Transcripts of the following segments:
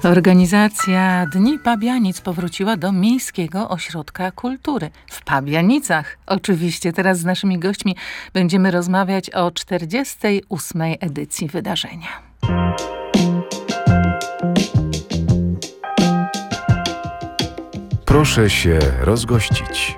Organizacja Dni Pabianic powróciła do Miejskiego Ośrodka Kultury w Pabianicach. Oczywiście teraz z naszymi gośćmi będziemy rozmawiać o 48. edycji wydarzenia. Proszę się rozgościć.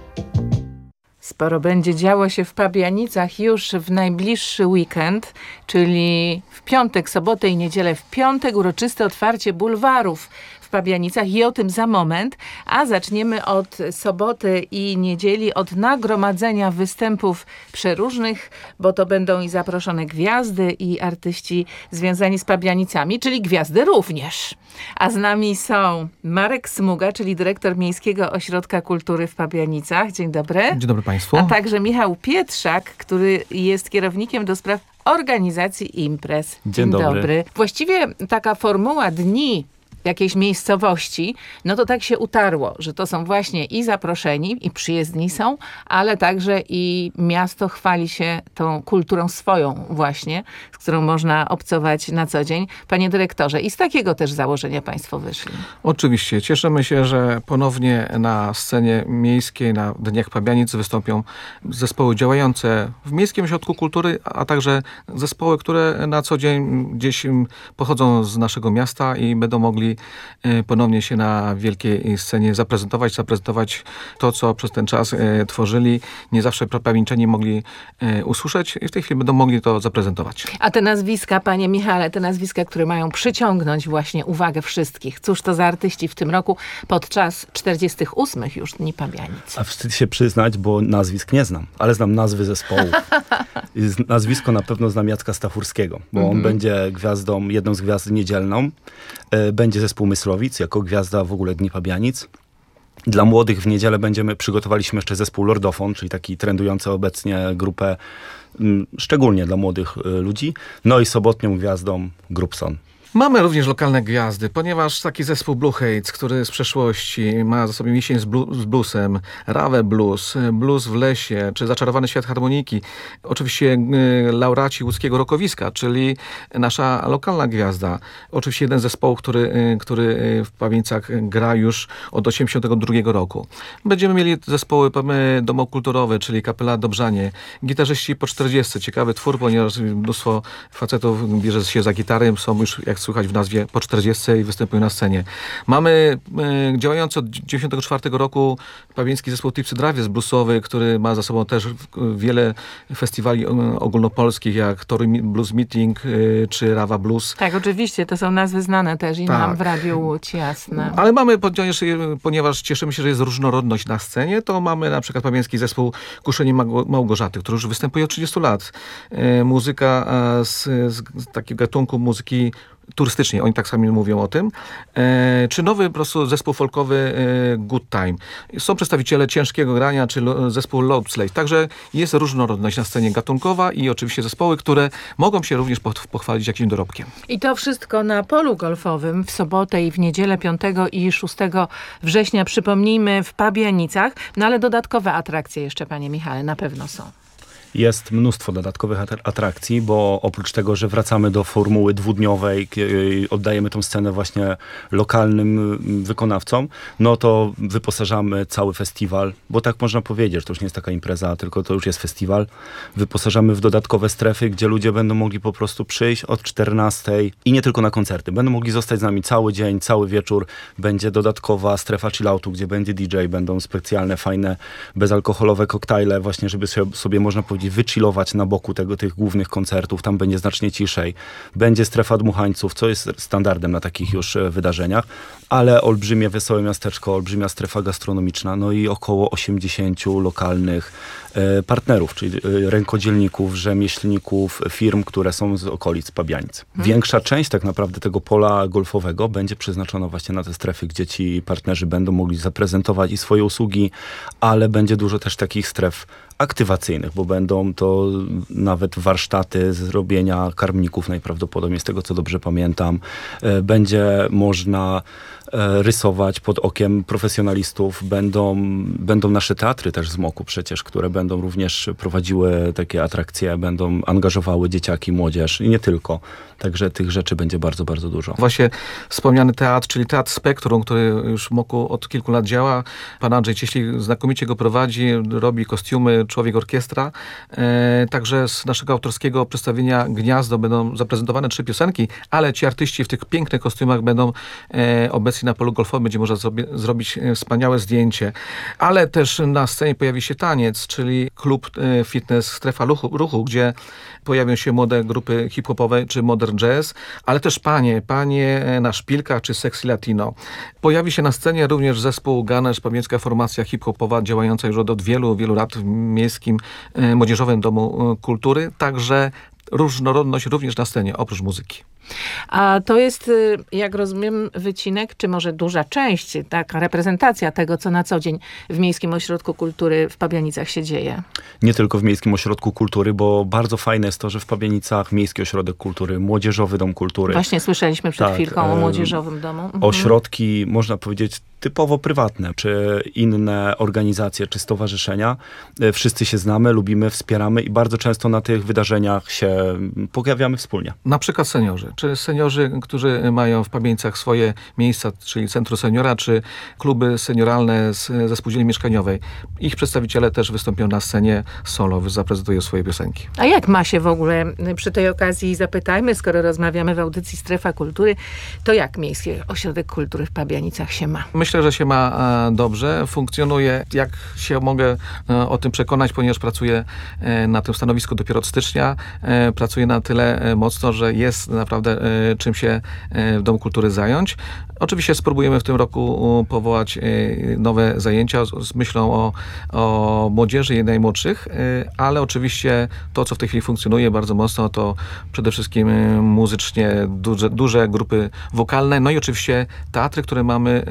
Sporo będzie działo się w Pabianicach już w najbliższy weekend, czyli w piątek, sobotę i niedzielę. W piątek uroczyste otwarcie bulwarów w Pabianicach i o tym za moment. A zaczniemy od soboty i niedzieli, od nagromadzenia występów przeróżnych, bo to będą i zaproszone gwiazdy i artyści związani z Pabianicami, czyli gwiazdy również. A z nami są Marek Smuga, czyli dyrektor Miejskiego Ośrodka Kultury w Pabianicach. Dzień dobry. Dzień dobry Państwu. A także Michał Pietrzak, który jest kierownikiem do spraw organizacji imprez. Dzień dobry. Właściwie taka formuła dni jakiejś miejscowości, no to tak się utarło, że to są właśnie i zaproszeni, i przyjezdni są, ale także i miasto chwali się tą kulturą swoją właśnie, z którą można obcować na co dzień. Panie dyrektorze, i z takiego też założenia Państwo wyszli. Oczywiście. Cieszymy się, że ponownie na scenie miejskiej, na Dniach Pabianic wystąpią zespoły działające w Miejskim Ośrodku Kultury, a także zespoły, które na co dzień gdzieś pochodzą z naszego miasta i będą mogli ponownie się na wielkiej scenie zaprezentować to, co przez ten czas tworzyli. Nie zawsze pabianiczani mogli usłyszeć i w tej chwili będą mogli to zaprezentować. A te nazwiska, panie Michale, te nazwiska, które mają przyciągnąć właśnie uwagę wszystkich. Cóż to za artyści w tym roku podczas 48. już Dni Pabianic? A wstyd się przyznać, bo nazwisk nie znam, ale znam nazwy zespołów. Nazwisko na pewno znam Jacka Stachurskiego, bo on będzie jedną z gwiazd niedzielną. Będzie zespół Myslowic jako gwiazda w ogóle Dni Pabianic. Dla młodych w niedzielę przygotowaliśmy jeszcze zespół Lordofon, czyli taki trendujący obecnie grupę, szczególnie dla młodych ludzi. No i sobotnią gwiazdą Grupson. Mamy również lokalne gwiazdy, ponieważ taki zespół Blue Hates, który z przeszłości ma za sobą jesień z bluesem, Rawe Blues, Blues w lesie, czy Zaczarowany świat harmoniki. Oczywiście laureaci łódzkiego rokowiska, czyli nasza lokalna gwiazda. Oczywiście jeden z zespołów, który w Pabianicach gra już od 1982 roku. Będziemy mieli zespoły domokulturowe, czyli Kapela Dobrzanie, gitarzyści po 40. Ciekawy twór, ponieważ mnóstwo facetów bierze się za gitarę, są już, jak słychać w nazwie, po 40 i występują na scenie. Mamy działający od 1994 roku pabianicki zespół Tipsy Drive bluesowy, który ma za sobą też wiele festiwali ogólnopolskich, jak Tory Blues Meeting czy Rawa Blues. Tak, oczywiście, to są nazwy znane też i nam w Radiu Łódź, jasne. Ale mamy, ponieważ cieszymy się, że jest różnorodność na scenie, to mamy na przykład pabianicki zespół Kuszenie Małgorzaty, który już występuje od 30 lat. Muzyka z takiego gatunku muzyki turystycznej, oni tak sami mówią o tym, czy nowy po prostu zespół folkowy Good Time. Są przedstawiciele ciężkiego grania, czy zespół Load Slave. Także jest różnorodność na scenie gatunkowa i oczywiście zespoły, które mogą się również pochwalić jakimś dorobkiem. I to wszystko na polu golfowym w sobotę i w niedzielę 5 i 6 września, przypomnijmy, w Pabianicach, no ale dodatkowe atrakcje jeszcze, panie Michale, na pewno są. Jest mnóstwo dodatkowych atrakcji, bo oprócz tego, że wracamy do formuły dwudniowej, oddajemy tą scenę właśnie lokalnym wykonawcom, no to wyposażamy cały festiwal, bo tak można powiedzieć, że to już nie jest taka impreza, tylko to już jest festiwal. Wyposażamy w dodatkowe strefy, gdzie ludzie będą mogli po prostu przyjść od 14 i nie tylko na koncerty. Będą mogli zostać z nami cały dzień, cały wieczór. Będzie dodatkowa strefa chilloutu, gdzie będzie DJ, będą specjalne, fajne, bezalkoholowe koktajle, właśnie żeby sobie można powiedzieć wychillować na boku tych głównych koncertów, tam będzie znacznie ciszej. Będzie strefa dmuchańców, co jest standardem na takich już wydarzeniach, ale olbrzymie wesołe miasteczko, olbrzymia strefa gastronomiczna, no i około 80 lokalnych partnerów, czyli rękodzielników, rzemieślników, firm, które są z okolic Pabianic. Większa część tak naprawdę tego pola golfowego będzie przeznaczona właśnie na te strefy, gdzie ci partnerzy będą mogli zaprezentować i swoje usługi, ale będzie dużo też takich stref aktywacyjnych, bo będą to nawet warsztaty zrobienia karmników najprawdopodobniej, z tego co dobrze pamiętam. Będzie można rysować pod okiem profesjonalistów. Będą nasze teatry też z MOK-u przecież, które będą również prowadziły takie atrakcje, będą angażowały dzieciaki, młodzież i nie tylko. Także tych rzeczy będzie bardzo, bardzo dużo. Właśnie wspomniany teatr, czyli Teatr Spektrum, który już w MOK-u od kilku lat działa. Pan Andrzej Cieślik znakomicie go prowadzi, robi kostiumy, człowiek orkiestra. Także z naszego autorskiego przedstawienia Gniazdo będą zaprezentowane 3 piosenki, ale ci artyści w tych pięknych kostiumach będą obecni na polu golfowym, będzie można zrobić wspaniałe zdjęcie. Ale też na scenie pojawi się taniec, czyli klub fitness Strefa Ruchu, gdzie pojawią się młode grupy hip-hopowe czy modern jazz, ale też panie na szpilkach czy sexy latino. Pojawi się na scenie również zespół Ganesh, pamięcka formacja hip-hopowa działająca już od wielu, wielu lat w Miejskim Młodzieżowym Domu Kultury. Także różnorodność również na scenie, oprócz muzyki. A to jest, jak rozumiem, wycinek, czy może duża część, taka reprezentacja tego, co na co dzień w Miejskim Ośrodku Kultury w Pabianicach się dzieje. Nie tylko w Miejskim Ośrodku Kultury, bo bardzo fajne jest to, że w Pabianicach Miejski Ośrodek Kultury, Młodzieżowy Dom Kultury. Właśnie słyszeliśmy przed chwilką o Młodzieżowym Domu. Ośrodki, można powiedzieć, typowo prywatne, czy inne organizacje, czy stowarzyszenia. Wszyscy się znamy, lubimy, wspieramy i bardzo często na tych wydarzeniach się pojawiamy wspólnie. Na przykład seniorzy. Czy seniorzy, którzy mają w Pabienicach swoje miejsca, czyli Centrum Seniora, czy kluby senioralne ze spółdzielni mieszkaniowej. Ich przedstawiciele też wystąpią na scenie solo, zaprezentują swoje piosenki. A jak ma się w ogóle przy tej okazji, zapytajmy, skoro rozmawiamy w audycji Strefa Kultury, to jak Miejski Ośrodek Kultury w Pabianicach się ma? Myślę, że się ma dobrze, funkcjonuje, jak się mogę o tym przekonać, ponieważ pracuję na tym stanowisku dopiero od stycznia. Pracuję na tyle mocno, że jest naprawdę czym się w Domu Kultury zająć. Oczywiście spróbujemy w tym roku powołać nowe zajęcia z myślą o młodzieży i najmłodszych, ale oczywiście to, co w tej chwili funkcjonuje bardzo mocno, to przede wszystkim muzycznie duże grupy wokalne, no i oczywiście teatry, które mamy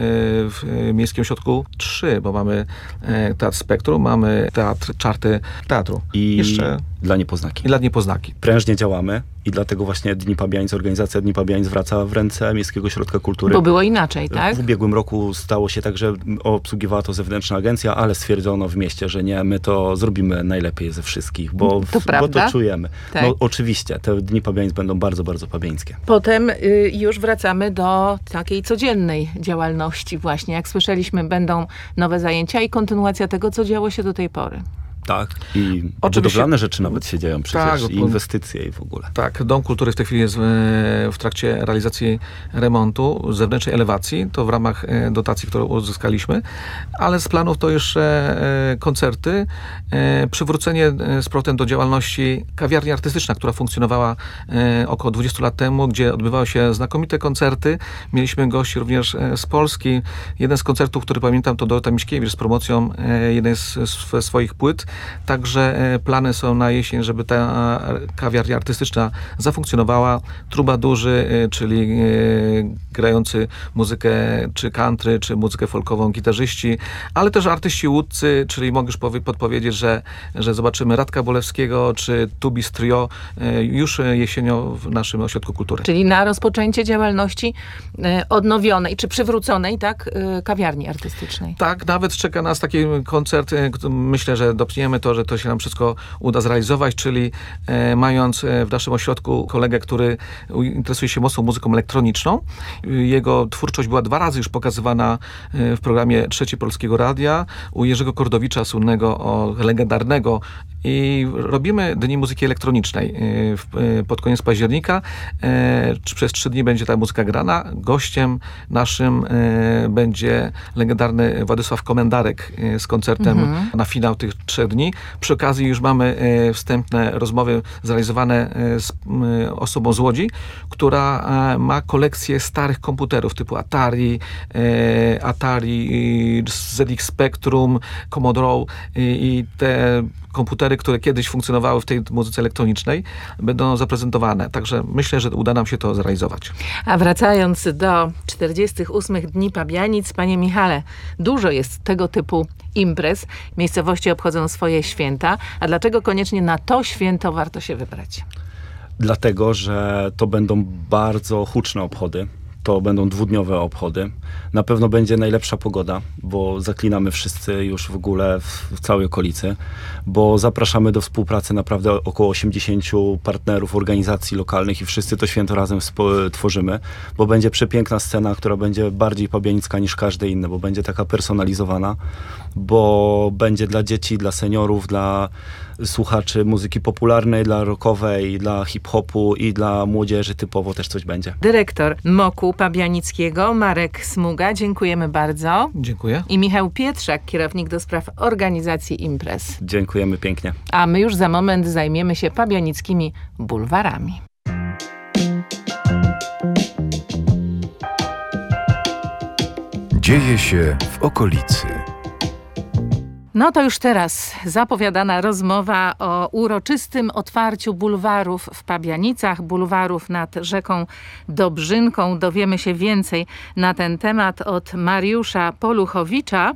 w Miejskim Ośrodku 3, bo mamy Teatr Spektrum, mamy Teatr Czarty Teatru. I jeszcze dla Niepoznaki. I dla Niepoznaki. Prężnie działamy i dlatego właśnie Dni Pabianic, organizacja Dni Pabianic wraca w ręce Miejskiego Ośrodka Kultury. Bo było inaczej, tak? W ubiegłym roku stało się tak, że obsługiwała to zewnętrzna agencja, ale stwierdzono w mieście, że nie, my to zrobimy najlepiej ze wszystkich, bo to czujemy. Tak. No oczywiście, te Dni Pabianic będą bardzo, bardzo pabiańskie. Potem już wracamy do takiej codziennej działalności właśnie. Jak słyszeliśmy, będą nowe zajęcia i kontynuacja tego, co działo się do tej pory. Tak, i budowlane rzeczy nawet się dzieją przecież, tak, i inwestycje i w ogóle. Tak, Dom Kultury w tej chwili jest w trakcie realizacji remontu zewnętrznej elewacji, to w ramach dotacji, którą uzyskaliśmy, ale z planów to jeszcze koncerty, przywrócenie z powrotem do działalności kawiarni artystyczna, która funkcjonowała około 20 lat temu, gdzie odbywały się znakomite koncerty. Mieliśmy gości również z Polski. Jeden z koncertów, który pamiętam, to Dorota Miśkiewicz z promocją jednej z swoich płyt. Także plany są na jesień, żeby ta kawiarnia artystyczna zafunkcjonowała. Trubadurzy, czyli grający muzykę czy country, czy muzykę folkową, gitarzyści, ale też artyści łódcy, czyli mogę już podpowiedzieć, że zobaczymy Radka Bolewskiego, czy Tubis Trio już jesienią w naszym Ośrodku Kultury. Czyli na rozpoczęcie działalności odnowionej, czy przywróconej, tak, kawiarni artystycznej. Tak, nawet czeka nas taki koncert, myślę, że dopniemy to, że to się nam wszystko uda zrealizować, czyli mając w naszym ośrodku kolegę, który interesuje się mocno muzyką elektroniczną. Jego twórczość była 2 razy już pokazywana w programie Trzecie Polskiego Radia u Jerzego Kordowicza, słynnego, legendarnego. I robimy Dni Muzyki Elektronicznej pod koniec października. Przez 3 dni będzie ta muzyka grana. Gościem naszym będzie legendarny Władysław Komendarek z koncertem na finał tych 3 dni. Przy okazji już mamy wstępne rozmowy zrealizowane z osobą z Łodzi, która ma kolekcję starych komputerów typu Atari, ZX Spectrum, Commodore i te komputery, które kiedyś funkcjonowały w tej muzyce elektronicznej, będą zaprezentowane. Także myślę, że uda nam się to zrealizować. A wracając do 48 Dni Pabianic, panie Michale, dużo jest tego typu imprez. Miejscowości obchodzą swoje święta. A dlaczego koniecznie na to święto warto się wybrać? Dlatego, że to będą bardzo huczne obchody. To będą dwudniowe obchody. Na pewno będzie najlepsza pogoda, bo zaklinamy wszyscy już w ogóle w całej okolicy, bo zapraszamy do współpracy naprawdę około 80 partnerów, organizacji lokalnych i wszyscy to święto razem tworzymy, bo będzie przepiękna scena, która będzie bardziej pabianicka niż każde inne, bo będzie taka personalizowana, bo będzie dla dzieci, dla seniorów, dla słuchaczy muzyki popularnej, dla rockowej, dla hip-hopu i dla młodzieży typowo też coś będzie. Dyrektor MOK-u Pabianickiego, Marek Smuga, dziękujemy bardzo. Dziękuję. I Michał Pietrzak, kierownik do spraw organizacji imprez. Dziękujemy pięknie. A my już za moment zajmiemy się pabianickimi bulwarami. Dzieje się w okolicy. No to już teraz zapowiadana rozmowa o uroczystym otwarciu bulwarów w Pabianicach, bulwarów nad rzeką Dobrzynką. Dowiemy się więcej na ten temat od Mariusza Poluchowicza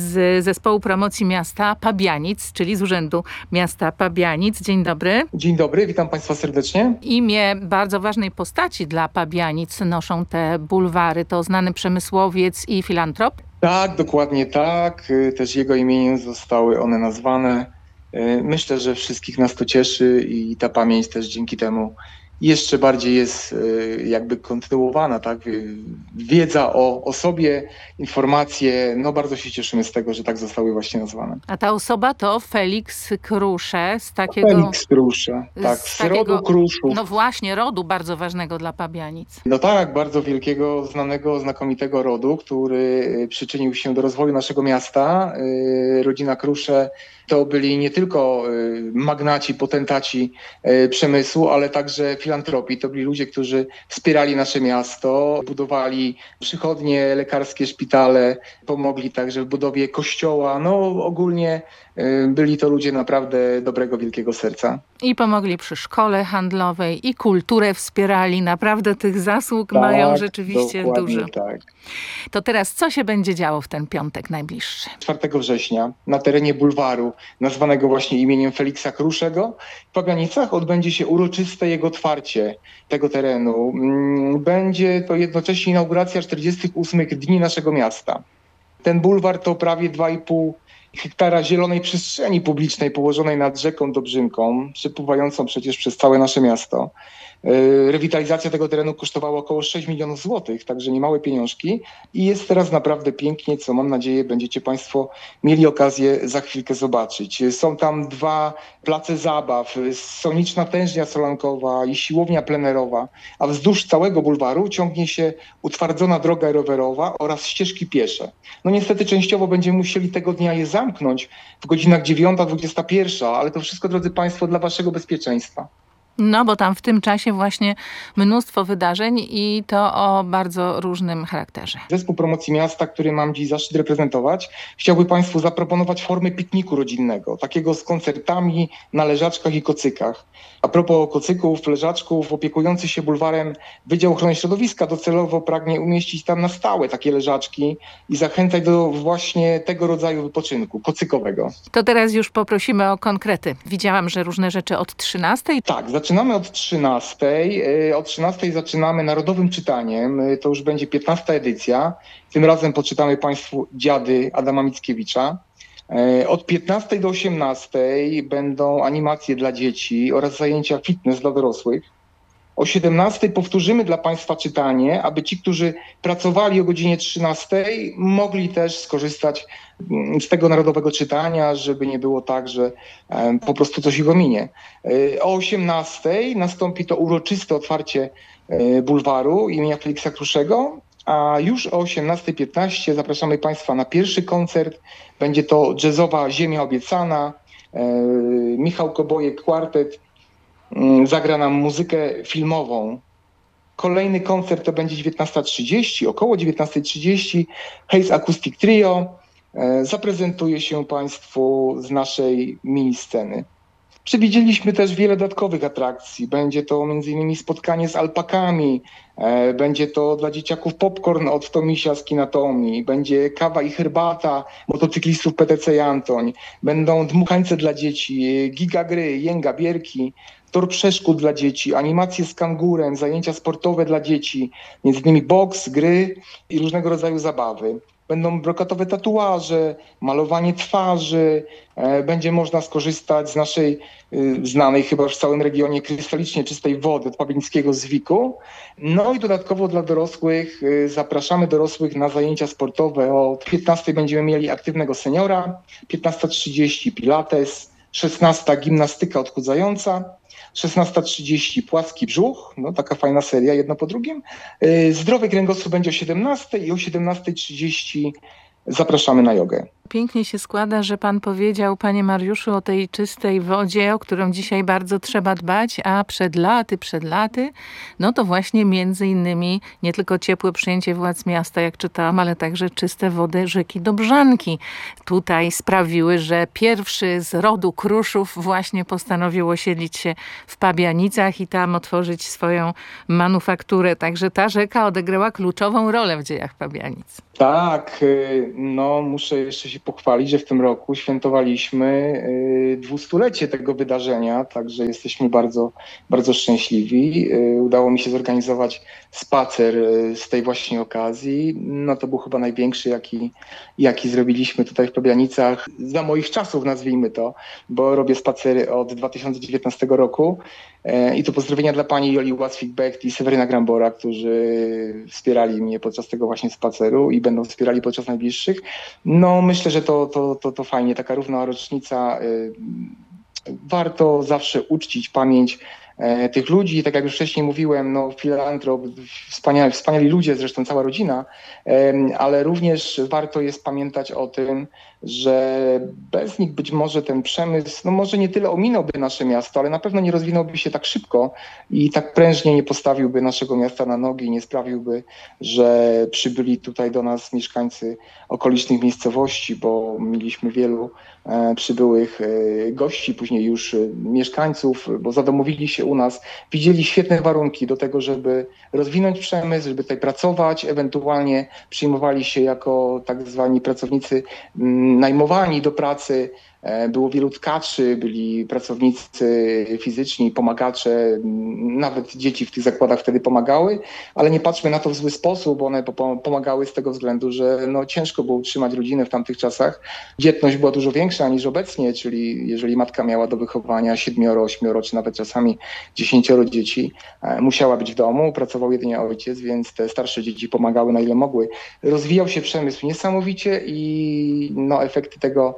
z Zespołu Promocji Miasta Pabianic, czyli z Urzędu Miasta Pabianic. Dzień dobry. Dzień dobry, witam Państwa serdecznie. Imię bardzo ważnej postaci dla Pabianic noszą te bulwary. To znany przemysłowiec i filantrop. Tak, dokładnie tak. Też jego imieniem zostały one nazwane. Myślę, że wszystkich nas to cieszy i ta pamięć też dzięki temu jeszcze bardziej jest jakby kontynuowana, tak? Wiedza o osobie, informacje, no bardzo się cieszymy z tego, że tak zostały właśnie nazwane. A ta osoba to Felix Krusze z takiego... Felix Krusze, tak, z rodu Kruszów. No właśnie, rodu bardzo ważnego dla Pabianic. No tak, bardzo wielkiego, znanego, znakomitego rodu, który przyczynił się do rozwoju naszego miasta. Rodzina Krusze to byli nie tylko magnaci, potentaci przemysłu, ale także filantropii. To byli ludzie, którzy wspierali nasze miasto, budowali przychodnie lekarskie, szpitale, pomogli także w budowie kościoła. No ogólnie byli to ludzie naprawdę dobrego, wielkiego serca. I pomogli przy szkole handlowej i kulturę wspierali. Naprawdę tych zasług mają rzeczywiście dużo. Tak. To teraz co się będzie działo w ten piątek najbliższy? 4 września na terenie bulwaru, nazwanego właśnie imieniem Feliksa Kruszego, w Pabianicach odbędzie się uroczyste jego otwarcie tego terenu. Będzie to jednocześnie inauguracja 48 dni naszego miasta. Ten bulwar to prawie 2,5 hektara zielonej przestrzeni publicznej położonej nad rzeką Dobrzynką, przepływającą przecież przez całe nasze miasto. Rewitalizacja tego terenu kosztowała około 6 milionów złotych, także niemałe pieniążki i jest teraz naprawdę pięknie, co mam nadzieję będziecie Państwo mieli okazję za chwilkę zobaczyć. Są tam 2 place zabaw, soniczna tężnia solankowa i siłownia plenerowa, a wzdłuż całego bulwaru ciągnie się utwardzona droga rowerowa oraz ścieżki piesze. No niestety częściowo będziemy musieli tego dnia je zamknąć w godzinach 9-21, ale to wszystko, drodzy Państwo, dla Waszego bezpieczeństwa. No, bo tam w tym czasie właśnie mnóstwo wydarzeń i to o bardzo różnym charakterze. Zespół Promocji Miasta, który mam dziś zaszczyt reprezentować, chciałby Państwu zaproponować formę pikniku rodzinnego, takiego z koncertami na leżaczkach i kocykach. A propos kocyków, leżaczków, opiekujący się bulwarem Wydział Ochrony Środowiska docelowo pragnie umieścić tam na stałe takie leżaczki i zachęcać do właśnie tego rodzaju wypoczynku, kocykowego. To teraz już poprosimy o konkrety. Widziałam, że różne rzeczy od 13. Tak, zaczynamy od 13. O 13 zaczynamy narodowym czytaniem. To już będzie 15. edycja. Tym razem poczytamy Państwu Dziady Adama Mickiewicza. Od 15 do 18 będą animacje dla dzieci oraz zajęcia fitness dla dorosłych. O 17 powtórzymy dla Państwa czytanie, aby ci, którzy pracowali o godzinie 13, mogli też skorzystać z tego narodowego czytania, żeby nie było tak, że po prostu coś ich ominie. O 18 nastąpi to uroczyste otwarcie bulwaru imienia Feliksa Kruszego, a już o 18:15 zapraszamy Państwa na pierwszy koncert. Będzie to jazzowa Ziemia Obiecana. Michał Kobojek Kwartet zagra nam muzykę filmową. Kolejny koncert to będzie 19:30, około 19:30. Hayes Acoustic Trio. zaprezentuje się Państwu z naszej mini sceny. Przewidzieliśmy też wiele dodatkowych atrakcji. Będzie to m.in. spotkanie z alpakami, będzie to dla dzieciaków popcorn od Tomisia z Kinatomii, będzie kawa i herbata motocyklistów PTC Jantoń, będą dmuchańce dla dzieci, gigagry, jęga, bierki, tor przeszkód dla dzieci, animacje z kangurem, zajęcia sportowe dla dzieci, między innymi boks, gry i różnego rodzaju zabawy. Będą brokatowe tatuaże, malowanie twarzy, będzie można skorzystać z naszej znanej chyba w całym regionie krystalicznie czystej wody od Pabianickiego Zwiku. No i dodatkowo dla dorosłych zapraszamy dorosłych na zajęcia sportowe. Od 15 będziemy mieli aktywnego seniora, 15:30 pilates, 16 gimnastyka odchudzająca, 16:30 płaski brzuch, no taka fajna seria, jedno po drugim. Zdrowy kręgosłup będzie o 17 i o 17:30 zapraszamy na jogę. Pięknie się składa, że pan powiedział, panie Mariuszu, o tej czystej wodzie, o którą dzisiaj bardzo trzeba dbać, a przed laty, no to właśnie między innymi nie tylko ciepłe przyjęcie władz miasta, jak czytałam, ale także czyste wody rzeki Dobrzanki. Tutaj sprawiły, że pierwszy z rodu Kruszów właśnie postanowił osiedlić się w Pabianicach i tam otworzyć swoją manufakturę. Także ta rzeka odegrała kluczową rolę w dziejach Pabianic. Tak, no muszę jeszcze się pochwalić, że w tym roku świętowaliśmy 200-lecie tego wydarzenia, także jesteśmy bardzo, bardzo szczęśliwi. Udało mi się zorganizować spacer z tej właśnie okazji. No to był chyba największy, jaki zrobiliśmy tutaj w Pabianicach za moich czasów, nazwijmy to, bo robię spacery od 2019 roku. I tu pozdrowienia dla pani Joli Łaswik-Becht i Seweryna Grambora, którzy wspierali mnie podczas tego właśnie spaceru i będą wspierali podczas najbliższych. No myślę, że to fajnie, taka równa rocznica. Warto zawsze uczcić pamięć tych ludzi. Tak jak już wcześniej mówiłem, no filantrop, wspaniali ludzie, zresztą cała rodzina, ale również warto jest pamiętać o tym, że bez nich być może ten przemysł, no może nie tyle ominąłby nasze miasto, ale na pewno nie rozwinąłby się tak szybko i tak prężnie nie postawiłby naszego miasta na nogi i nie sprawiłby, że przybyli tutaj do nas mieszkańcy okolicznych miejscowości, bo mieliśmy wielu przybyłych gości, później już mieszkańców, bo zadomowili się u nas, widzieli świetne warunki do tego, żeby rozwinąć przemysł, żeby tutaj pracować, ewentualnie przyjmowali się jako tak zwani pracownicy najmowani do pracy. Było wielu tkaczy, byli pracownicy fizyczni, pomagacze, nawet dzieci w tych zakładach wtedy pomagały, ale nie patrzmy na to w zły sposób, one pomagały z tego względu, że no ciężko było utrzymać rodzinę w tamtych czasach. Dzietność była dużo większa niż obecnie, czyli jeżeli matka miała do wychowania 7, 8 czy nawet czasami 10 dzieci, musiała być w domu, pracował jedynie ojciec, więc te starsze dzieci pomagały na ile mogły. Rozwijał się przemysł niesamowicie i no efekty tego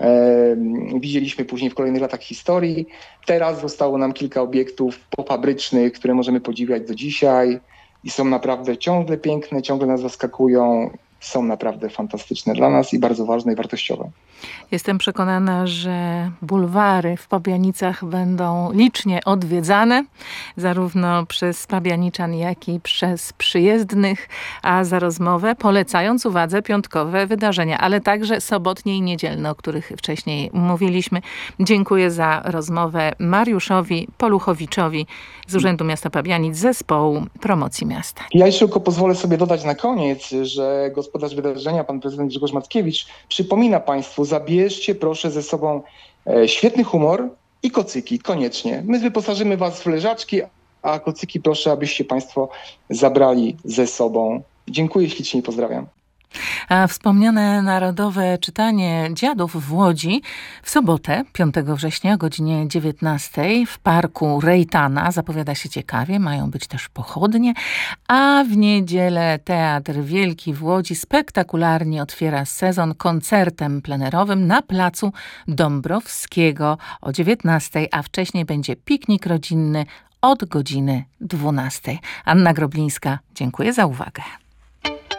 widzieliśmy później w kolejnych latach historii. Teraz zostało nam kilka obiektów pofabrycznych, które możemy podziwiać do dzisiaj i są naprawdę ciągle piękne, ciągle nas zaskakują. Są naprawdę fantastyczne dla nas i bardzo ważne i wartościowe. Jestem przekonana, że bulwary w Pabianicach będą licznie odwiedzane, zarówno przez pabianiczan, jak i przez przyjezdnych, a za rozmowę polecając uwadze piątkowe wydarzenia, ale także sobotnie i niedzielne, o których wcześniej mówiliśmy. Dziękuję za rozmowę Mariuszowi Poluchowiczowi z Urzędu Miasta Pabianic, Zespołu Promocji Miasta. Ja jeszcze tylko pozwolę sobie dodać na koniec, że gospodarz wydarzenia, pan prezydent Grzegorz Mackiewicz, przypomina państwu, zabierzcie proszę ze sobą świetny humor i kocyki, koniecznie. My wyposażymy was w leżaczki, a kocyki proszę, abyście państwo zabrali ze sobą. Dziękuję ślicznie i pozdrawiam. A wspomniane narodowe czytanie dziadów w Łodzi w sobotę, 5 września o godzinie 19 w parku Rejtana. Zapowiada się ciekawie, mają być też pochodnie, a w niedzielę Teatr Wielki w Łodzi spektakularnie otwiera sezon koncertem plenerowym na placu Dąbrowskiego o 19, a wcześniej będzie piknik rodzinny od godziny 12. Anna Groblińska, dziękuję za uwagę.